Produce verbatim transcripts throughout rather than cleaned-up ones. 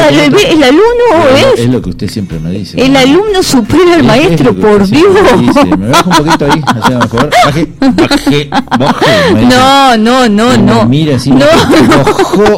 el, el alumno es, es lo que usted siempre me dice. El ¿no? alumno supera al maestro, por Dios. Me, me baja un poquito ahí, así mejor. Baje, baje, baje. No, no, no, no. Mira así. No. Ojo.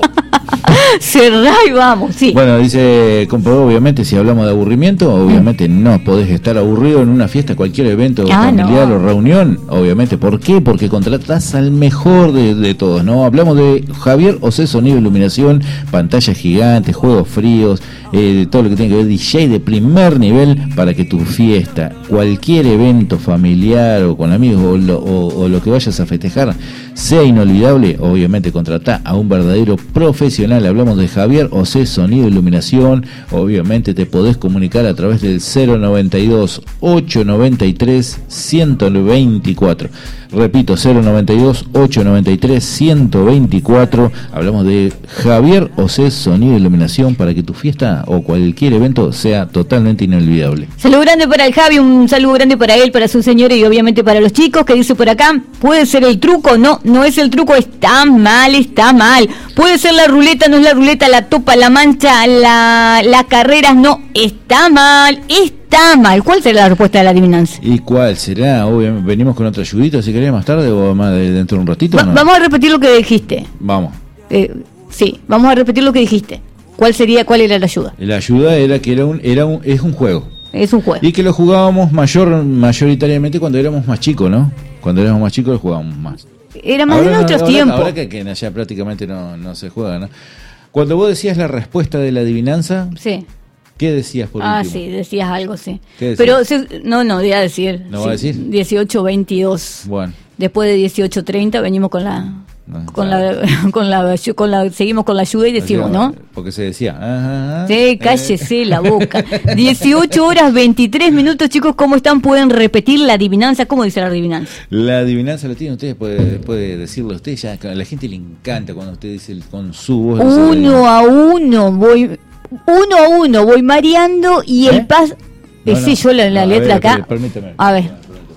Cerrá y vamos, sí. Bueno, dice, comprobó, obviamente, si hablamos de aburrimiento, obviamente mm. no podés estar aburrido en una fiesta, cualquier evento ah, familiar no. o reunión, obviamente. ¿Por qué? Porque contratás al mejor de, de todos, ¿no? Hablamos de Javier Osé, sonido, iluminación, pantallas gigantes, juegos fríos, eh, de todo lo que tiene que ver D J de primer nivel para que tu fiesta, cualquier evento familiar o con amigos o lo, o, o lo que vayas a festejar, sea inolvidable. Obviamente contratá a un verdadero profesional. Hablamos de Javier Osé, sonido, iluminación. Obviamente te podés comunicar a través del cero noventa y dos, ochocientos noventa y tres, ciento veinticuatro. Repito, cero noventa y dos, ochocientos noventa y tres, ciento veinticuatro. Hablamos de Javier Osé, sonido e iluminación para que tu fiesta o cualquier evento sea totalmente inolvidable. Saludo grande para el Javi, un saludo grande para él, para su señora y obviamente para los chicos, que dice por acá, ¿puede ser el truco? No, no es el truco, está mal, está mal. Puede ser la ruleta, no es la ruleta, la topa, la mancha, la, las carreras, no, está mal, está Está mal. ¿Cuál será la respuesta de la adivinanza? ¿Y cuál será? Obviamente, venimos con otra ayudita, si querés, más tarde o más de, dentro de un ratito. Va, ¿no? Vamos a repetir lo que dijiste. Vamos. Eh, sí, vamos a repetir lo que dijiste. ¿Cuál sería, cuál era la ayuda? La ayuda era que era un, era un, es un juego. Es un juego. Y que lo jugábamos mayor, mayoritariamente cuando éramos más chicos, ¿no? Cuando éramos más chicos lo jugábamos más. Era más ahora, de nuestros ahora, tiempos. Ahora que, que ya prácticamente no, no se juega, ¿no? Cuando vos decías la respuesta de la adivinanza... Sí. ¿Qué decías por ah, último? Ah, sí, decías algo, sí. ¿Qué decías? Pero, se, no, no, voy a decir. ¿No sí, va a decir? dieciocho veintidós. Bueno. Después de dieciocho treinta venimos con la... No, con, la, con la con la seguimos con la ayuda y decimos, ¿no? Porque se decía, ajá, sí, cállese eh. la boca. dieciocho horas veintitrés minutos, chicos, ¿cómo están? ¿Pueden repetir la adivinanza? ¿Cómo dice la adivinanza? La adivinanza la tienen ustedes, puede, puede decirlo usted, ya a la gente le encanta cuando usted dice el, con su voz. Uno a uno, voy uno a uno, voy mareando y ¿Eh? el paso... No, sí, no, yo la, la no, letra ver, acá. Permíteme. A ver.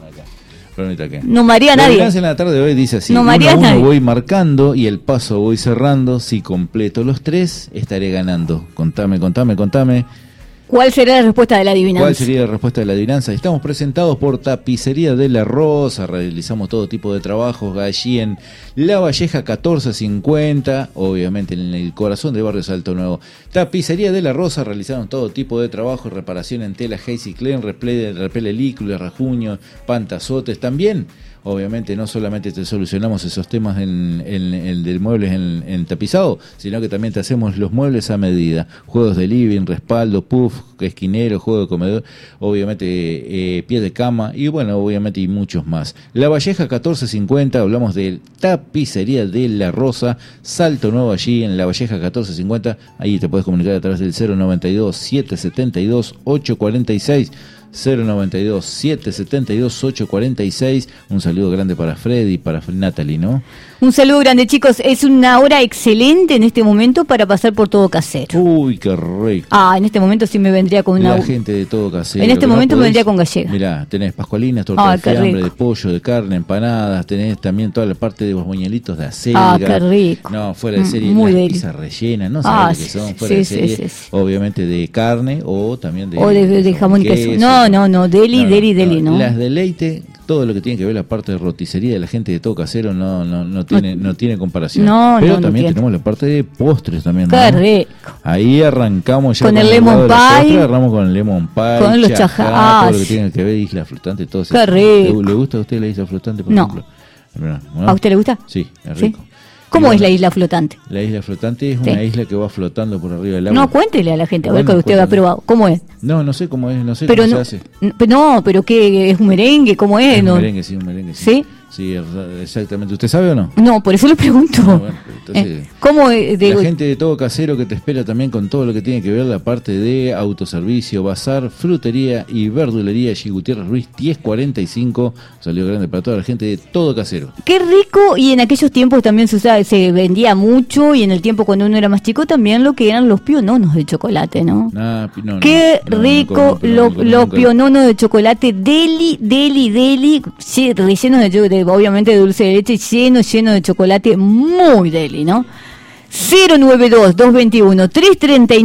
Permítame acá. No marea a nadie. La en la tarde de hoy dice así: no uno a uno nadie. voy marcando y el paso voy cerrando. Si completo los tres, estaré ganando. Contame, contame, contame. ¿Cuál será la respuesta de la adivinanza? ¿Cuál sería la respuesta de la adivinanza? Estamos presentados por Tapicería de la Rosa. Realizamos todo tipo de trabajos allí en La Valleja catorce cincuenta, obviamente en el corazón del barrio Salto Nuevo. Tapicería de la Rosa, realizamos todo tipo de trabajos, reparación en tela, Heisy Clean, repele, repele líquido, rajuño, pantazotes. También, obviamente, no solamente te solucionamos esos temas en, en, en, de muebles en, en tapizado, sino que también te hacemos los muebles a medida. Juegos de living, respaldo, puff, esquinero, juego de comedor, obviamente eh, pie de cama y bueno, obviamente y muchos más. La Valleja catorce cincuenta, hablamos de Tapicería de la Rosa, Salto Nuevo allí en La Valleja catorce cincuenta, ahí te puedes comunicar a través del cero noventa y dos, setecientos setenta y dos, ochocientos cuarenta y seis, cero noventa y dos, setecientos setenta y dos, ochocientos cuarenta y seis. Un saludo grande para Freddy, para Natalie, ¿no? Un saludo grande, chicos. Es una hora excelente en este momento para pasar por Todo Casero. Uy, qué rico. Ah, en este momento sí me vendría con una... La gente de Todo Casero. En este momento no podés... me vendría con gallega. Mirá, tenés pascualinas, torta ah, de fiambre, de pollo, de carne, empanadas, tenés también toda la parte de los buñuelitos de acelga. Ah, qué rico. No, fuera de serie, muy las pizzas rellenas, no ah, sabés sí, qué son, fuera sí, de sí, serie, sí, sí. obviamente de carne o también de... O de, de, de jamón y queso. No, no, no, deli, no, deli, deli, no. Las deleite, todo lo que tiene que ver la parte de roticería de la gente de Todo Casero no, no, no tiene, no, no tiene comparación. No, Pero no, también no tenemos la parte de postres también, qué ¿no? rico. Ahí arrancamos ya con, con el lemon pie. Agarramos con el lemon pie, con los chajá, ah, todo lo que tiene que ver isla flotante, todo eso. Qué rico. ¿Le, ¿Le gusta a usted la isla flotante, por no. ejemplo? ¿No? ¿A usted le gusta? Sí, es rico. ¿Sí? ¿Cómo es la isla flotante? La isla flotante es sí. una isla que va flotando por arriba del agua. No, cuéntele a la gente, a bueno, ver que usted ha probado. ¿Cómo es? No, no sé cómo es, no sé pero cómo no, se hace. No, pero ¿qué es un merengue? ¿Cómo es? Es un ¿no? merengue, sí, un merengue. Sí. ¿Sí? Sí, exactamente. ¿Usted sabe o no? No, por eso le pregunto. No, bueno, entonces, eh, ¿Cómo de... La gente de Todo Casero que te espera también con todo lo que tiene que ver la parte de autoservicio, bazar, frutería y verdulería. G. Gutiérrez Ruiz, diez cuarenta y cinco. Salió grande para toda la gente de Todo Casero. Qué rico, y en aquellos tiempos también se usaba, se vendía mucho, y en el tiempo cuando uno era más chico también lo que eran los piononos de chocolate, ¿no? Ah, no Qué no, rico no, no, lo, no, no, los no, piononos de chocolate, deli, deli, deli, sí, rellenos de, de obviamente de dulce de leche, lleno, lleno de chocolate, muy deli, ¿no? cero noventa y dos, doscientos veintiuno, trescientos treinta y nueve